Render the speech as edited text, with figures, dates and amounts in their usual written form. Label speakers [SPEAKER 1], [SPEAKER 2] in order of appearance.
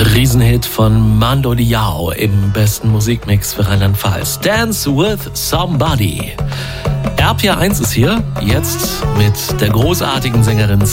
[SPEAKER 1] Riesenhit von Mando Diao im besten Musikmix für Rheinland-Pfalz. Dance with Somebody. RPR 1 ist hier, jetzt mit der großartigen Sängerin